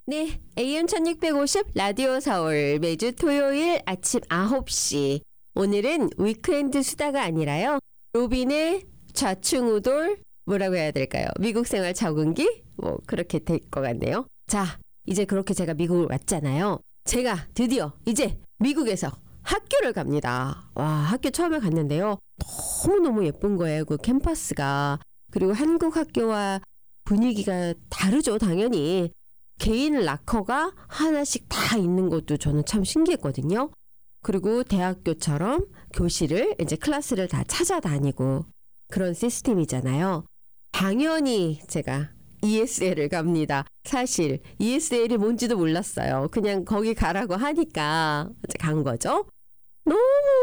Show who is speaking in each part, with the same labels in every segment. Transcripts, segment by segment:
Speaker 1: 네, AM 1650 라디오 서울 매주 토요일 아침 9시. 오늘은 위크엔드 수다가 아니라요. 로빈의 좌충우돌 뭐라고 해야 될까요? 미국 생활 적응기? 뭐 그렇게 될 것 같네요. 자, 이제 그렇게 제가 미국을 왔잖아요. 제가 드디어 이제 미국에서 학교를 갑니다. 와, 학교 처음에 갔는데요. 너무너무 예쁜 거예요. 그 캠퍼스가. 그리고 한국 학교와 분위기가 다르죠, 당연히. 개인 락커가 하나씩 다 있는 것도 저는 참 신기했거든요. 그리고 대학교처럼 교실을 이제 클래스를 다 찾아다니고 그런 시스템이잖아요. 당연히 제가 ESL을 갑니다. 사실 ESL이 뭔지도 몰랐어요. 그냥 거기 가라고 하니까 간 거죠. 너무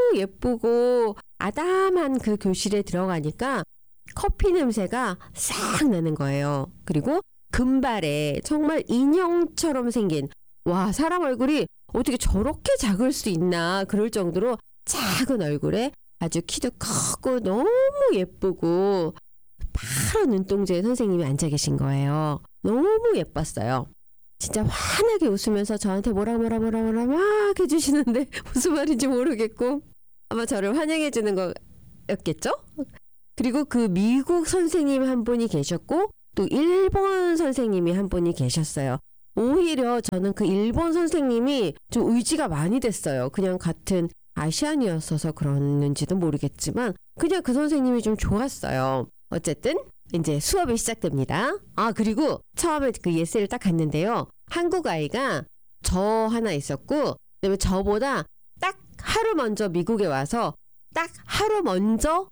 Speaker 1: 예쁘고 아담한 그 교실에 들어가니까 커피 냄새가 싹 나는 거예요. 그리고 금발에 정말 인형처럼 생긴, 와, 사람 얼굴이 어떻게 저렇게 작을 수 있나 그럴 정도로 작은 얼굴에 아주 키도 크고 너무 예쁘고 파란 눈동자의 선생님이 앉아 계신 거예요. 너무 예뻤어요. 진짜 환하게 웃으면서 저한테 뭐라 막 해주시는데 무슨 말인지 모르겠고 아마 저를 환영해 주는 거였겠죠? 그리고 그 미국 선생님 한 분이 계셨고 또 일본 선생님이 한 분이 계셨어요. 오히려 저는 그 일본 선생님이 좀 의지가 많이 됐어요. 그냥 같은 아시안이었어서 그랬는지도 모르겠지만 그냥 그 선생님이 좀 좋았어요. 어쨌든 이제 수업이 시작됩니다. 아, 그리고 처음에 그 예스를 딱 갔는데요. 한국 아이가 저 하나 있었고 그다음에 저보다 딱 하루 먼저 미국에 와서 딱 하루 먼저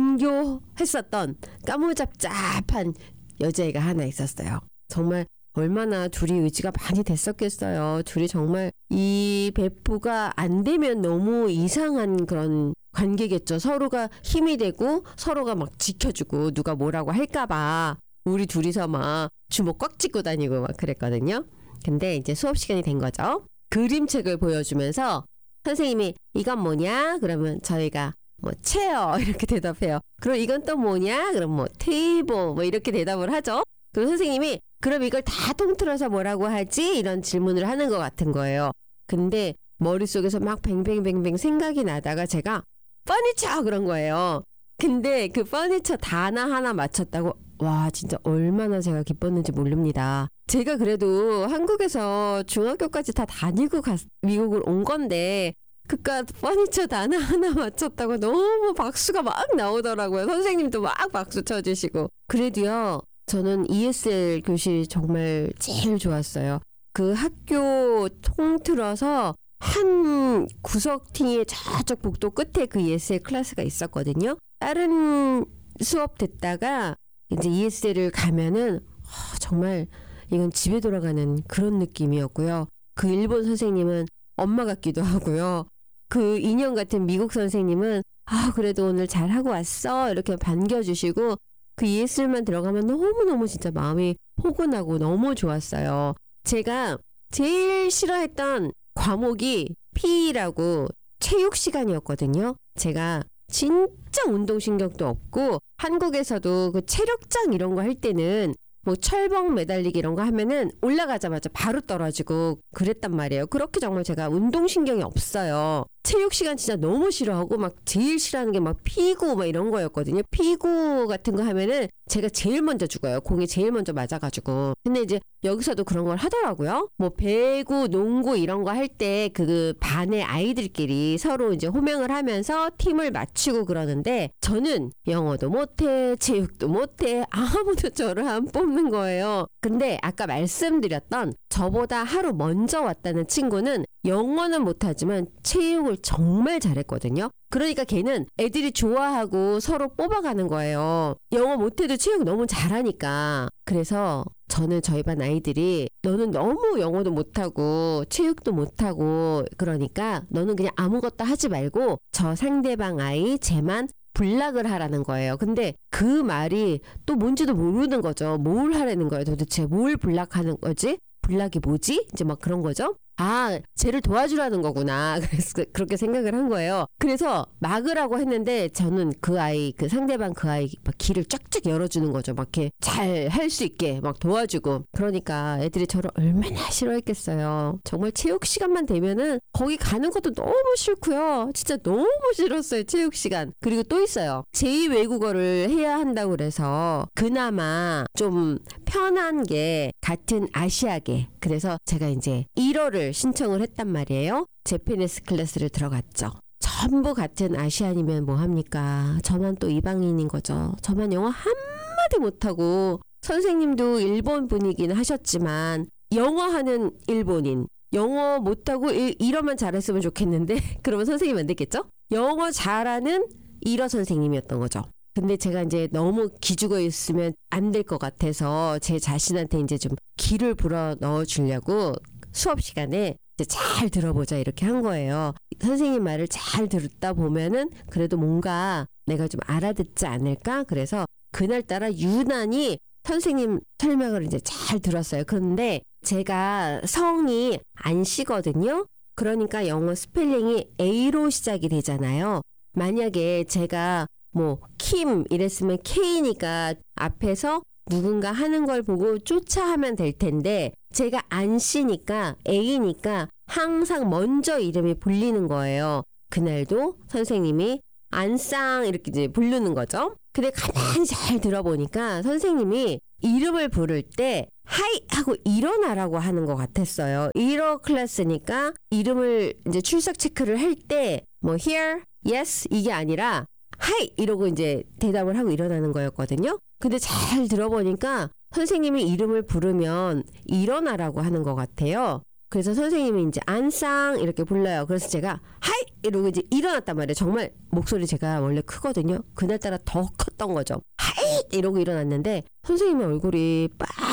Speaker 1: 등교했었던 까무잡잡한 여자애가 하나 있었어요. 정말 얼마나 둘이 의지가 많이 됐었겠어요. 둘이 정말 이 배포가 안 되면 너무 이상한 그런 관계겠죠. 서로가 힘이 되고 서로가 막 지켜주고 누가 뭐라고 할까봐 우리 둘이서 막 주먹 꽉 쥐고 다니고 막 그랬거든요. 근데 이제 수업 시간이 된 거죠. 그림책을 보여주면서 선생님이 이건 뭐냐? 그러면 저희가 뭐 체어 이렇게 대답해요. 그럼 이건 또 뭐냐? 그럼 뭐 테이블 뭐 이렇게 대답을 하죠. 그리고 선생님이 그럼 이걸 다 통틀어서 뭐라고 하지? 이런 질문을 하는 것 같은 거예요. 근데 머릿속에서 막 뱅뱅뱅뱅 생각이 나다가 제가 퍼니처 그런 거예요. 근데 그 퍼니처 단어 하나 맞췄다고 와, 진짜 얼마나 제가 기뻤는지 모릅니다. 제가 그래도 한국에서 중학교까지 다 다니고 미국을 온 건데 그깟 퍼니처 단어 하나 맞췄다고 너무 박수가 막 나오더라고요. 선생님도 막 박수 쳐주시고. 그래도요, 저는 ESL 교실이 정말 제일 좋았어요. 그 학교 통틀어서 한 구석팅의 저쪽 복도 끝에 그 ESL 클래스가 있었거든요. 다른 수업 듣다가 이제 ESL을 가면은 정말 이건 집에 돌아가는 그런 느낌이었고요. 그 일본 선생님은 엄마 같기도 하고요. 그 인형 같은 미국 선생님은 아, 그래도 오늘 잘하고 왔어 이렇게 반겨주시고 그 ESL만 들어가면 너무너무 진짜 마음이 포근하고 너무 좋았어요. 제가 제일 싫어했던 과목이 PE라고 체육 시간이었거든요. 제가 진짜 운동신경도 없고 한국에서도 그 체력장 이런 거 할 때는 뭐 철봉 매달리기 이런 거 하면은 올라가자마자 바로 떨어지고 그랬단 말이에요. 그렇게 정말 제가 운동신경이 없어요. 체육 시간 진짜 너무 싫어하고 막 제일 싫어하는 게 막 피구 막 이런 거였거든요. 피구 같은 거 하면은 제가 제일 먼저 죽어요. 공이 제일 먼저 맞아가지고. 근데 이제 여기서도 그런 걸 하더라고요. 뭐 배구, 농구 이런 거 할 때 그 반의 아이들끼리 서로 이제 호명을 하면서 팀을 맞추고 그러는데 저는 영어도 못해, 체육도 못해, 아무도 저를 안 뽑는 거예요. 근데 아까 말씀드렸던 저보다 하루 먼저 왔다는 친구는 영어는 못하지만 체육을 정말 잘했거든요. 그러니까 걔는 애들이 좋아하고 서로 뽑아가는 거예요. 영어 못해도 체육 너무 잘하니까. 그래서 저는 저희 반 아이들이 너는 너무 영어도 못하고 체육도 못하고 그러니까 너는 그냥 아무것도 하지 말고 저 상대방 아이 쟤만 블락을 하라는 거예요. 근데 그 말이 또 뭔지도 모르는 거죠. 뭘 하라는 거예요. 도대체 뭘 블락하는 거지? 블락이 뭐지? 이제 막 그런 거죠. 아, 쟤를 도와주라는 거구나. 그래서 그렇게 생각을 한 거예요. 그래서 막으라고 했는데 저는 그 아이, 그 상대방 그 아이 막 길을 쫙쫙 열어주는 거죠. 막 이렇게 잘 할 수 있게 막 도와주고. 그러니까 애들이 저를 얼마나 싫어했겠어요. 정말 체육 시간만 되면은 거기 가는 것도 너무 싫고요. 진짜 너무 싫었어요. 체육 시간. 그리고 또 있어요. 제2 외국어를 해야 한다고 그래서 그나마 좀 편한 게 같은 아시아계. 그래서 제가 이제 1어를 신청을 했단 말이에요. 제페니스 클래스를 들어갔죠. 전부 같은 아시안이면 뭐합니까? 저만 또 이방인인 거죠. 저만 영어 한마디 못하고 선생님도 일본 분이긴 하셨지만 영어하는 일본인. 영어 못하고 1어만 잘했으면 좋겠는데 그러면 선생님 안 됐겠죠? 영어 잘하는 1어 선생님이었던 거죠. 근데 제가 이제 너무 기죽어 있으면 안 될 것 같아서 제 자신한테 이제 좀 기를 불어 넣어 주려고 수업 시간에 이제 잘 들어보자 이렇게 한 거예요. 선생님 말을 잘 듣다 보면은 그래도 뭔가 내가 좀 알아듣지 않을까? 그래서 그날따라 유난히 선생님 설명을 이제 잘 들었어요. 그런데 제가 성이 안 씨거든요. 그러니까 영어 스펠링이 A로 시작이 되잖아요. 만약에 제가 뭐 킴 이랬으면 K니까 앞에서 누군가 하는 걸 보고 쫓아하면 될 텐데 제가 안 씨니까 A니까 항상 먼저 이름이 불리는 거예요. 그날도 선생님이 안쌍 이렇게 이제 부르는 거죠. 근데 가만히 잘 들어보니까 선생님이 이름을 부를 때 하이 하고 일어나라고 하는 것 같았어요. 1어 클래스니까 이름을 이제 출석 체크를 할 때 뭐 here, yes 이게 아니라 하이 이러고 이제 대답을 하고 일어나는 거였거든요. 근데 잘 들어보니까 선생님이 이름을 부르면 일어나라고 하는 것 같아요. 그래서 선생님이 이제 안쌍 이렇게 불러요. 그래서 제가 하이 이러고 이제 일어났단 말이에요. 정말 목소리 제가 원래 크거든요. 그날따라 더 컸던 거죠. 하이 이러고 일어났는데 선생님의 얼굴이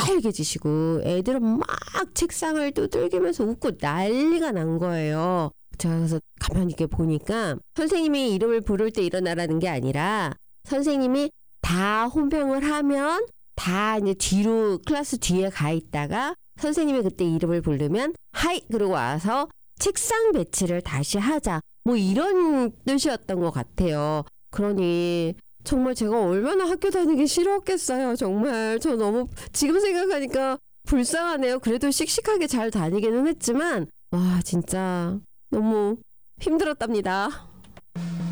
Speaker 1: 빨개지시고 애들은 막 책상을 두들기면서 웃고 난리가 난 거예요. 제가 그래서 가만히 이렇게 보니까 선생님이 이름을 부를 때 일어나라는 게 아니라 선생님이 다 혼병을 하면 다 이제 뒤로 클래스 뒤에 가 있다가 선생님이 그때 이름을 부르면 하이 그러고 와서 책상 배치를 다시 하자 뭐 이런 뜻이었던 것 같아요. 그러니 정말 제가 얼마나 학교 다니기 싫었겠어요. 정말 저 너무 지금 생각하니까 불쌍하네요. 그래도 씩씩하게 잘 다니기는 했지만 와 진짜 너무 힘들었답니다.